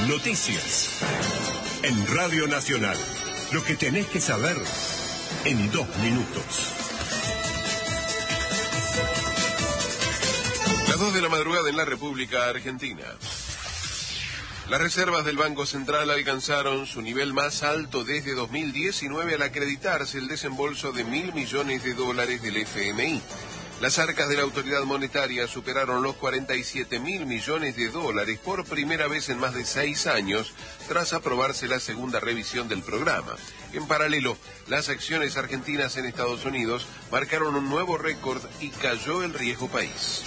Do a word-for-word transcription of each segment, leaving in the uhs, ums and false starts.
Noticias. En Radio Nacional. Lo que tenés que saber en dos minutos. Las dos de la madrugada en la República Argentina. Las reservas del Banco Central alcanzaron su nivel más alto desde dos mil diecinueve al acreditarse el desembolso de mil millones de dólares del F M I. Las arcas de la autoridad monetaria superaron los cuarenta y siete mil millones de dólares por primera vez en más de seis años, tras aprobarse la segunda revisión del programa. En paralelo, las acciones argentinas en Estados Unidos marcaron un nuevo récord y cayó el riesgo país.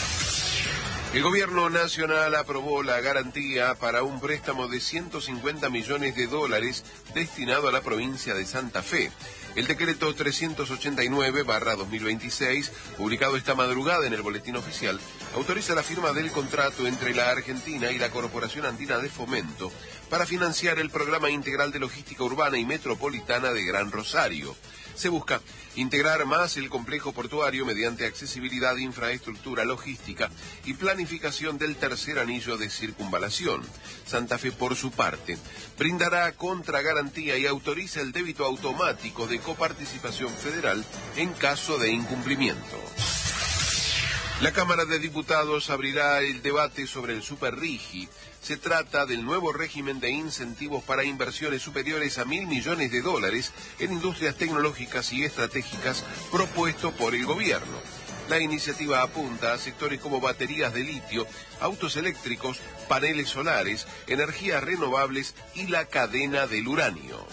El gobierno nacional aprobó la garantía para un préstamo de ciento cincuenta millones de dólares destinado a la provincia de Santa Fe. El decreto trescientos ochenta y nueve barra dos mil veintiséis, publicado esta madrugada en el Boletín Oficial, autoriza la firma del contrato entre la Argentina y la Corporación Andina de Fomento para financiar el Programa Integral de Logística Urbana y Metropolitana de Gran Rosario. Se busca integrar más el complejo portuario mediante accesibilidad, infraestructura, logística y planificación del tercer anillo de circunvalación. Santa Fe, por su parte, brindará contragarantía y autoriza el débito automático de coparticipación federal en caso de incumplimiento. La Cámara de Diputados abrirá el debate sobre el Superrigi. Se trata del nuevo régimen de incentivos para inversiones superiores a mil millones de dólares en industrias tecnológicas y estratégicas propuesto por el gobierno. La iniciativa apunta a sectores como baterías de litio, autos eléctricos, paneles solares, energías renovables y la cadena del uranio.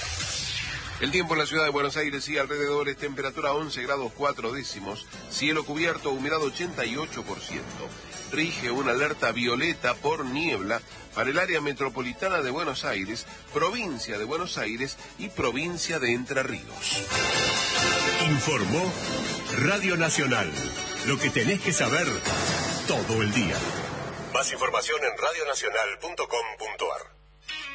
El tiempo en la ciudad de Buenos Aires y alrededores: temperatura once grados cuatro décimos, cielo cubierto, humedad ochenta y ocho por ciento. Rige una alerta violeta por niebla para el área metropolitana de Buenos Aires, provincia de Buenos Aires y provincia de Entre Ríos. Informó Radio Nacional. Lo que tenés que saber todo el día. Más información en radio nacional punto com punto a r.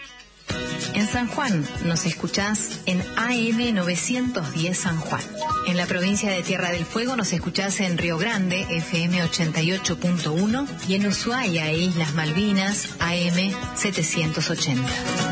En San Juan nos escuchás en A M novecientos diez San Juan. En la provincia de Tierra del Fuego nos escuchás en Río Grande, F M ochenta y ocho punto uno, y en Ushuaia e Islas Malvinas, A M setecientos ochenta.